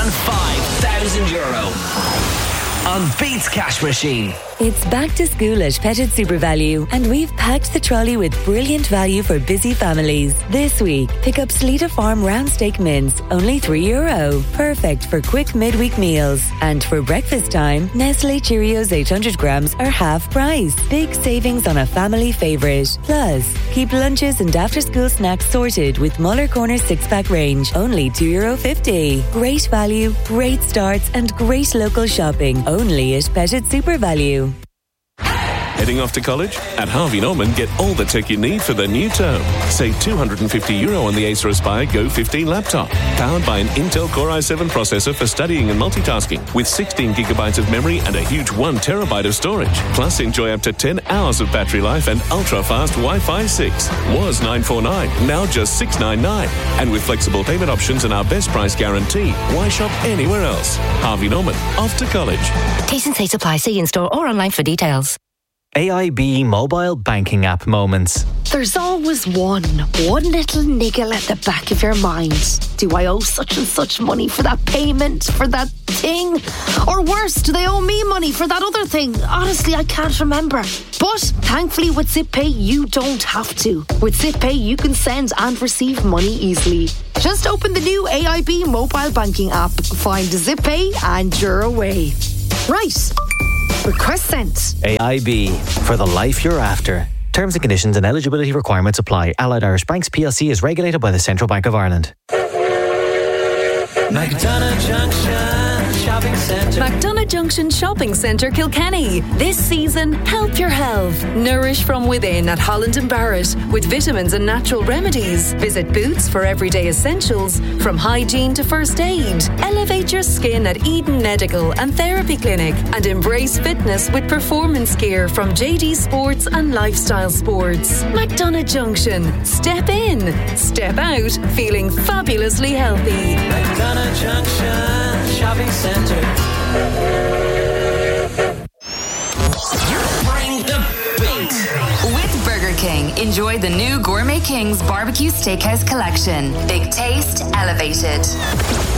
than €5,000 on Beats Cash Machine. It's back to school at Pettit Super Value, and we've packed the trolley with brilliant value for busy families. This week, pick up Sleeta Farm round steak mince, only €3. Perfect for quick midweek meals. And for breakfast time, Nestle Cheerios 800 grams are half price. Big savings on a family favourite. Plus, keep lunches and after-school snacks sorted with Muller Corner 6-pack range, only €2.50. Great value, great starts, and great local shopping, only at Pettit Super Value. Heading off to college? At Harvey Norman, get all the tech you need for the new term. Save €250 on the Acer Aspire Go 15 laptop. Powered by an Intel Core i7 processor for studying and multitasking, with 16 gigabytes of memory and a huge 1 terabyte of storage. Plus, enjoy up to 10 hours of battery life and ultra-fast Wi-Fi 6. Was $949, now just $699. And with flexible payment options and our best price guarantee, why shop anywhere else? Harvey Norman, off to college. T's and C's apply. See in-store or online for details. AIB mobile banking app moments. There's always one little niggle at the back of your mind. Do I owe such and such money for that payment, for that thing? Or worse, do they owe me money for that other thing? Honestly, I can't remember. But thankfully with ZipPay, you don't have to. With ZipPay, you can send and receive money easily. Just open the new AIB mobile banking app, find ZipPay and you're away. Right. Request sent. AIB, for the life you're after. Terms and conditions and eligibility requirements apply. Allied Irish Banks PLC is regulated by the Central Bank of Ireland. McDonagh Junction Shopping Centre. McDonagh Junction Shopping Centre, Kilkenny. This season, help your health. Nourish from within at Holland and Barrett with vitamins and natural remedies. Visit Boots for everyday essentials, from hygiene to first aid. Elevate your skin at Eden Medical and Therapy Clinic, and embrace fitness with performance gear from JD Sports and Lifestyle Sports. McDonagh Junction. Step in, step out, feeling fabulously healthy. McDonagh Junction Shopping Centre. Bring the beat. With Burger King, enjoy the new Gourmet King's Barbecue Steakhouse Collection. Big taste, elevated.